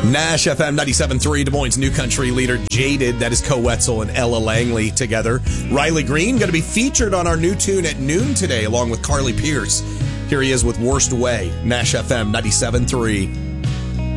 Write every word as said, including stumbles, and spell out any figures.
Nash F M ninety-seven point three, Des Moines' new country leader, Jaded. That is Co Wetzel and Ella Langley together. Riley Green going to be featured on our new tune at noon today, along with Carly Pierce. Here he is with Worst Way. Nash F M ninety-seven point three.